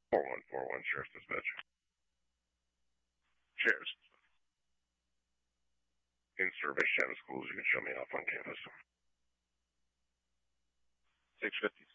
4141 Sheriff's Dispatch. Sheriff's. In service, Chatham Schools. You can show me off on campus. 650